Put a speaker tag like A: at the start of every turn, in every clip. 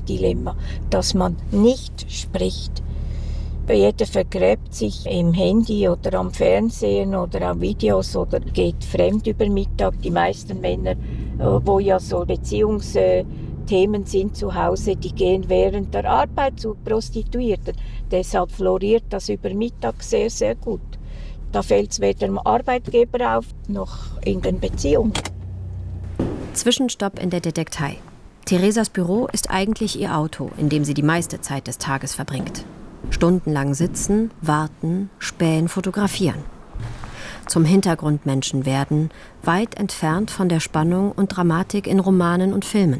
A: Dilemma, dass man nicht spricht. Jeder vergräbt sich im Handy oder am Fernsehen oder an Videos oder geht fremd über Mittag. Die meisten Männer, wo ja so Beziehungsthemen sind zu Hause, die gehen während der Arbeit zu Prostituierten. Deshalb floriert das über Mittag sehr, sehr gut. Da fällt es weder dem Arbeitgeber auf, noch in den Beziehungen.
B: Zwischenstopp in der Detektei. Theresas Büro ist eigentlich ihr Auto, in dem sie die meiste Zeit des Tages verbringt. Stundenlang sitzen, warten, spähen, fotografieren. Zum Hintergrundmenschen werden, weit entfernt von der Spannung und Dramatik in Romanen und Filmen.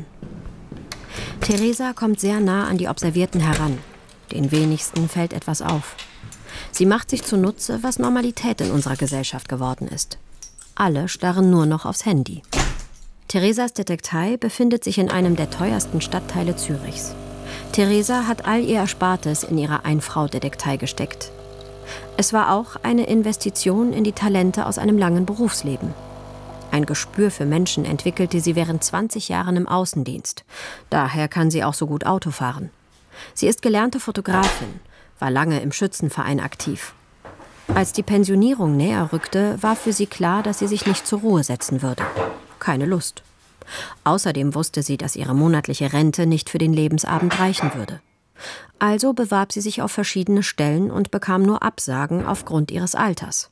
B: Theresa kommt sehr nah an die Observierten heran. Den wenigsten fällt etwas auf. Sie macht sich zunutze, was Normalität in unserer Gesellschaft geworden ist. Alle starren nur noch aufs Handy. Theresas Detektei befindet sich in einem der teuersten Stadtteile Zürichs. Theresa hat all ihr Erspartes in ihre Ein-Frau-Detektei gesteckt. Es war auch eine Investition in die Talente aus einem langen Berufsleben. Ein Gespür für Menschen entwickelte sie während 20 Jahren im Außendienst. Daher kann sie auch so gut Auto fahren. Sie ist gelernte Fotografin, war lange im Schützenverein aktiv. Als die Pensionierung näher rückte, war für sie klar, dass sie sich nicht zur Ruhe setzen würde. Keine Lust. Außerdem wusste sie, dass ihre monatliche Rente nicht für den Lebensabend reichen würde. Also bewarb sie sich auf verschiedene Stellen und bekam nur Absagen aufgrund ihres Alters.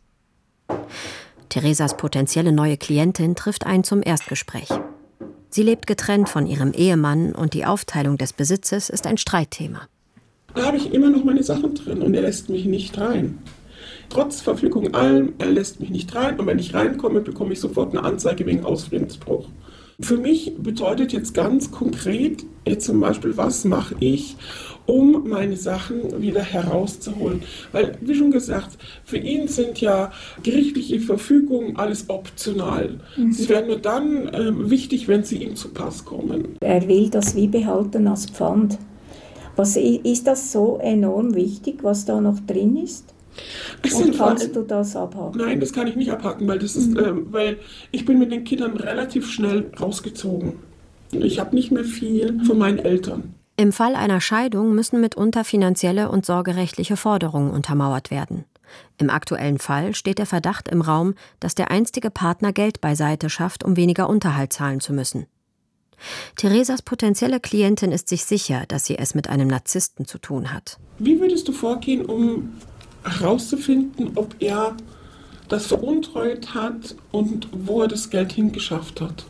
B: Theresas potenzielle neue Klientin trifft ein zum Erstgespräch. Sie lebt getrennt von ihrem Ehemann und die Aufteilung des Besitzes ist ein Streitthema.
C: Da habe ich immer noch meine Sachen drin und er lässt mich nicht rein. Trotz Verfügung allem, er lässt mich nicht rein und wenn ich reinkomme, bekomme ich sofort eine Anzeige wegen Ausfriedensbruch. Für mich bedeutet jetzt ganz konkret, jetzt zum Beispiel, was mache ich, um meine Sachen wieder herauszuholen. Weil, wie schon gesagt, für ihn sind ja gerichtliche Verfügungen alles optional. Sie werden nur dann wichtig, wenn sie ihm zu Pass kommen.
A: Er will das wie behalten als Pfand. Ist das so enorm wichtig, was da noch drin ist? Und kannst du das abhaken?
C: Nein, das kann ich nicht abhaken, weil das ist, weil ich bin mit den Kindern relativ schnell rausgezogen. Ich habe nicht mehr viel von meinen Eltern.
B: Im Fall einer Scheidung müssen mitunter finanzielle und sorgerechtliche Forderungen untermauert werden. Im aktuellen Fall steht der Verdacht im Raum, dass der einstige Partner Geld beiseite schafft, um weniger Unterhalt zahlen zu müssen. Theresas potenzielle Klientin ist sich sicher, dass sie es mit einem Narzissten zu tun hat.
C: Wie würdest du vorgehen, um herauszufinden, ob er das veruntreut hat und wo er das Geld hingeschafft hat?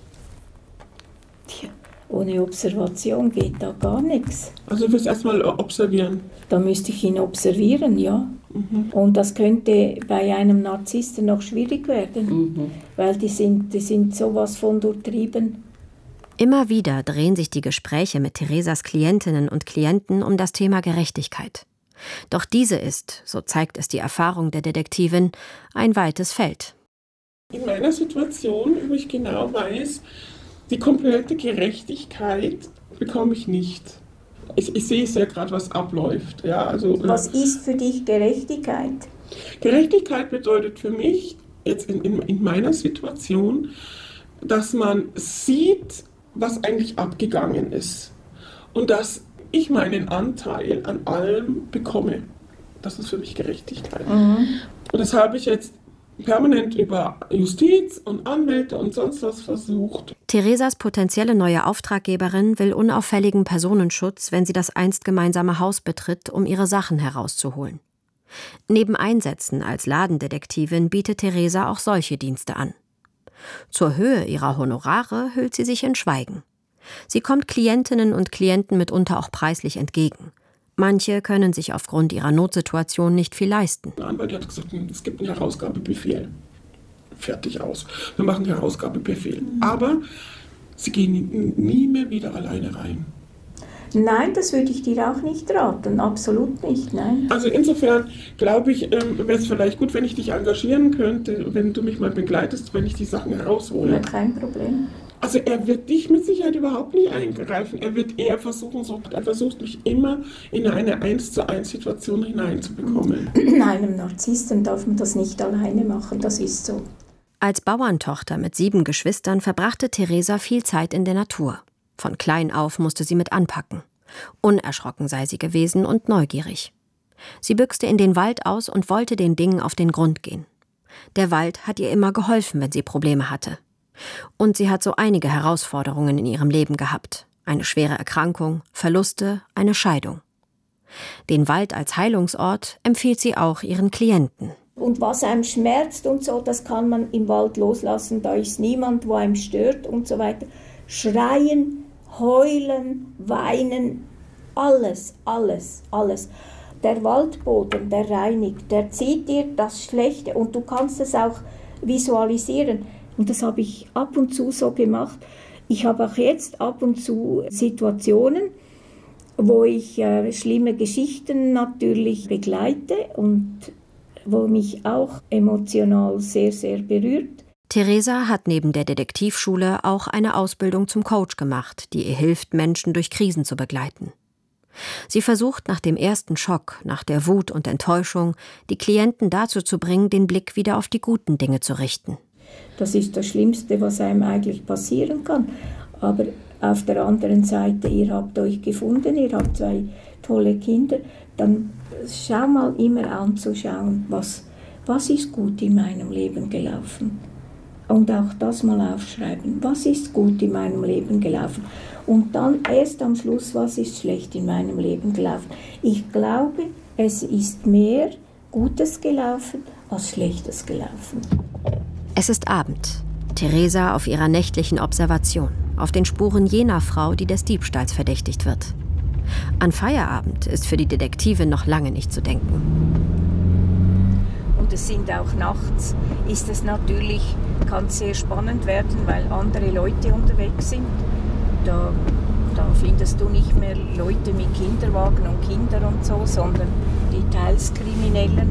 A: Tja, ohne Observation geht da gar nichts.
C: Also du wirst erstmal observieren.
A: Da müsste ich ihn observieren, ja. Und das könnte bei einem Narzissten noch schwierig werden, weil die sind sowas von durchtrieben.
B: Immer wieder drehen sich die Gespräche mit Theresas Klientinnen und Klienten um das Thema Gerechtigkeit. Doch diese ist, so zeigt es die Erfahrung der Detektivin, ein weites Feld.
C: In meiner Situation, wo ich genau weiß, die komplette Gerechtigkeit bekomme ich nicht. Ich sehe es ja gerade, was abläuft. Ja, also,
A: was ist für dich Gerechtigkeit?
C: Gerechtigkeit bedeutet für mich, jetzt in meiner Situation, dass man sieht, was eigentlich abgegangen ist. Und dass ich meinen Anteil an allem bekomme. Das ist für mich Gerechtigkeit. Und das habe ich jetzt permanent über Justiz und Anwälte und sonst was versucht.
B: Theresas potenzielle neue Auftraggeberin will unauffälligen Personenschutz, wenn sie das einst gemeinsame Haus betritt, um ihre Sachen herauszuholen. Neben Einsätzen als Ladendetektivin bietet Theresa auch solche Dienste an. Zur Höhe ihrer Honorare hüllt sie sich in Schweigen. Sie kommt Klientinnen und Klienten mitunter auch preislich entgegen. Manche können sich aufgrund ihrer Notsituation nicht viel leisten.
C: Der Anwalt hat gesagt, es gibt einen Herausgabebefehl. Fertig aus. Wir machen einen Herausgabebefehl. Aber sie gehen nie mehr wieder alleine rein.
A: Nein, das würde ich dir auch nicht raten. Absolut nicht, nein.
C: Also insofern glaube ich, wäre es vielleicht gut, wenn ich dich engagieren könnte, wenn du mich mal begleitest, wenn ich die Sachen heraushole.
A: Ja, kein Problem.
C: Also er wird dich mit Sicherheit überhaupt nicht eingreifen. Er wird eher versuchen, er versucht mich immer in eine 1:1 Situation hineinzubekommen.
A: Einem Narzissten darf man das nicht alleine machen, das ist so.
B: Als Bauerntochter mit 7 Geschwistern verbrachte Theresa viel Zeit in der Natur. Von klein auf musste sie mit anpacken. Unerschrocken sei sie gewesen und neugierig. Sie büchste in den Wald aus und wollte den Dingen auf den Grund gehen. Der Wald hat ihr immer geholfen, wenn sie Probleme hatte. Und sie hat so einige Herausforderungen in ihrem Leben gehabt. Eine schwere Erkrankung, Verluste, eine Scheidung. Den Wald als Heilungsort empfiehlt sie auch ihren Klienten.
A: Und was einem schmerzt und so, das kann man im Wald loslassen. Da ist niemand, wo einem stört und so weiter. Schreien, heulen, weinen, alles. Der Waldboden, der reinigt, der zieht dir das Schlechte und du kannst es auch visualisieren. Und das habe ich ab und zu so gemacht. Ich habe auch jetzt ab und zu Situationen, wo ich schlimme Geschichten natürlich begleite und wo mich auch emotional sehr, sehr berührt.
B: Theresa hat neben der Detektivschule auch eine Ausbildung zum Coach gemacht, die ihr hilft, Menschen durch Krisen zu begleiten. Sie versucht nach dem ersten Schock, nach der Wut und Enttäuschung, die Klienten dazu zu bringen, den Blick wieder auf die guten Dinge zu richten.
A: Das ist das Schlimmste, was einem eigentlich passieren kann. Aber auf der anderen Seite, ihr habt euch gefunden, ihr habt 2 tolle Kinder, dann schau mal immer anzuschauen, was ist gut in meinem Leben gelaufen. Und auch das mal aufschreiben, was ist gut in meinem Leben gelaufen. Und dann erst am Schluss, was ist schlecht in meinem Leben gelaufen. Ich glaube, es ist mehr Gutes gelaufen als Schlechtes gelaufen.
B: Es ist Abend. Theresa auf ihrer nächtlichen Observation, auf den Spuren jener Frau, die des Diebstahls verdächtigt wird. An Feierabend ist für die Detektivin noch lange nicht zu denken.
A: Und es sind auch nachts, ist es natürlich, kann sehr spannend werden, weil andere Leute unterwegs sind. Da findest du nicht mehr Leute mit Kinderwagen und Kindern und so, sondern die teils Kriminellen.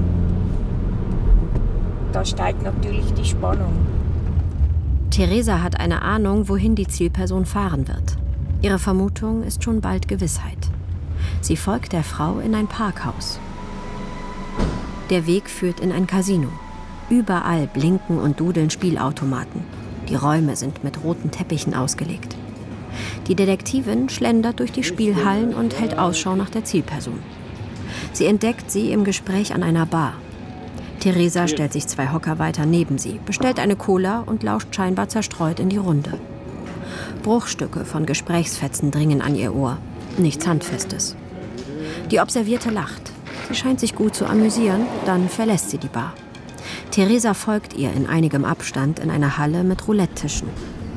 A: Da steigt natürlich die Spannung.
B: Theresa hat eine Ahnung, wohin die Zielperson fahren wird. Ihre Vermutung ist schon bald Gewissheit. Sie folgt der Frau in ein Parkhaus. Der Weg führt in ein Casino. Überall blinken und dudeln Spielautomaten. Die Räume sind mit roten Teppichen ausgelegt. Die Detektivin schlendert durch die Spielhallen und hält Ausschau nach der Zielperson. Sie entdeckt sie im Gespräch an einer Bar. Theresa stellt sich 2 Hocker weiter neben sie, bestellt eine Cola und lauscht scheinbar zerstreut in die Runde. Bruchstücke von Gesprächsfetzen dringen an ihr Ohr. Nichts Handfestes. Die Observierte lacht. Sie scheint sich gut zu amüsieren, dann verlässt sie die Bar. Theresa folgt ihr in einigem Abstand in einer Halle mit Roulette-Tischen.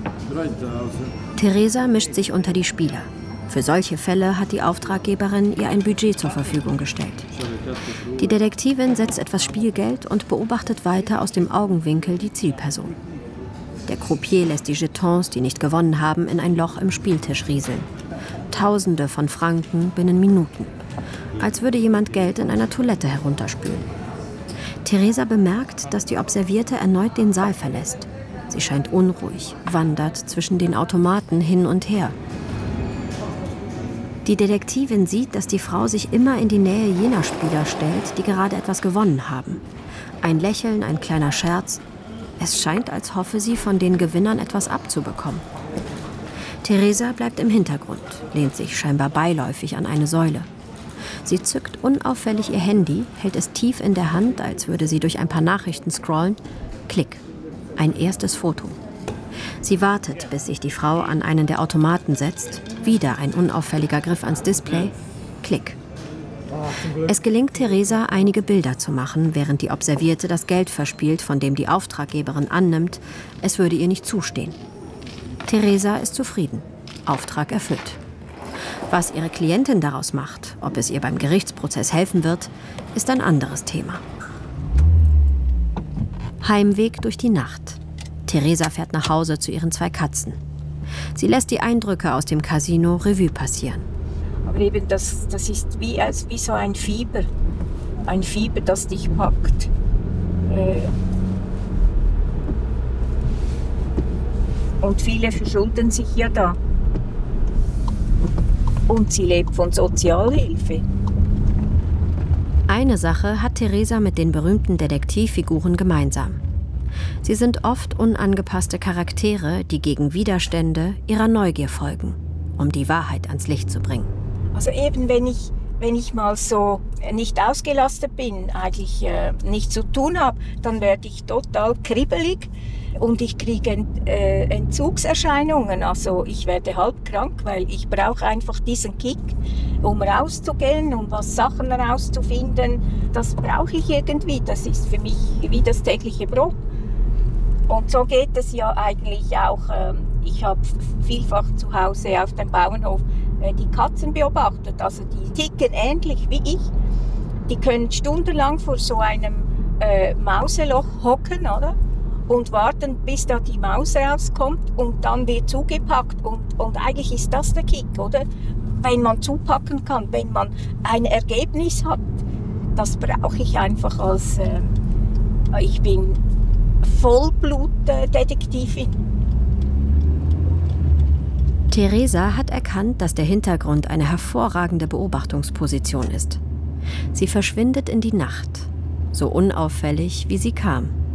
B: Theresa mischt sich unter die Spieler. Für solche Fälle hat die Auftraggeberin ihr ein Budget zur Verfügung gestellt. Die Detektivin setzt etwas Spielgeld und beobachtet weiter aus dem Augenwinkel die Zielperson. Der Croupier lässt die Jetons, die nicht gewonnen haben, in ein Loch im Spieltisch rieseln. Tausende von Franken binnen Minuten. Als würde jemand Geld in einer Toilette herunterspülen. Theresa bemerkt, dass die Observierte erneut den Saal verlässt. Sie scheint unruhig, wandert zwischen den Automaten hin und her. Die Detektivin sieht, dass die Frau sich immer in die Nähe jener Spieler stellt, die gerade etwas gewonnen haben. Ein Lächeln, ein kleiner Scherz. Es scheint, als hoffe sie, von den Gewinnern etwas abzubekommen. Theresa bleibt im Hintergrund, lehnt sich scheinbar beiläufig an eine Säule. Sie zückt unauffällig ihr Handy, hält es tief in der Hand, als würde sie durch ein paar Nachrichten scrollen. Klick. Ein erstes Foto. Sie wartet, bis sich die Frau an einen der Automaten setzt. Wieder ein unauffälliger Griff ans Display. Klick. Es gelingt Theresa, einige Bilder zu machen, während die Observierte das Geld verspielt, von dem die Auftraggeberin annimmt, es würde ihr nicht zustehen. Theresa ist zufrieden. Auftrag erfüllt. Was ihre Klientin daraus macht, ob es ihr beim Gerichtsprozess helfen wird, ist ein anderes Thema. Heimweg durch die Nacht. Theresa fährt nach Hause zu ihren 2 Katzen. Sie lässt die Eindrücke aus dem Casino Revue passieren.
A: Aber eben das ist wie so ein Fieber. Ein Fieber, das dich packt. Und viele verschulden sich ja da. Und sie lebt von Sozialhilfe.
B: Eine Sache hat Theresa mit den berühmten Detektivfiguren gemeinsam. Sie sind oft unangepasste Charaktere, die gegen Widerstände ihrer Neugier folgen, um die Wahrheit ans Licht zu bringen.
A: Also eben, wenn ich mal so nicht ausgelastet bin, eigentlich nichts zu tun habe, dann werde ich total kribbelig und ich kriege Entzugserscheinungen. Also ich werde halb krank, weil ich brauche einfach diesen Kick, um rauszugehen, um was Sachen herauszufinden. Das brauche ich irgendwie. Das ist für mich wie das tägliche Brot. Und so geht es ja eigentlich auch. Ich habe vielfach zu Hause auf dem Bauernhof die Katzen beobachtet. Also die ticken ähnlich wie ich. Die können stundenlang vor so einem Mauseloch hocken, oder? Und warten, bis da die Maus rauskommt und dann wird zugepackt. Und eigentlich ist das der Kick, oder? Wenn man zupacken kann, wenn man ein Ergebnis hat, das brauche ich einfach als... ich bin Vollblutdetektivin.
B: Theresa hat erkannt, dass der Hintergrund eine hervorragende Beobachtungsposition ist. Sie verschwindet in die Nacht, so unauffällig wie sie kam.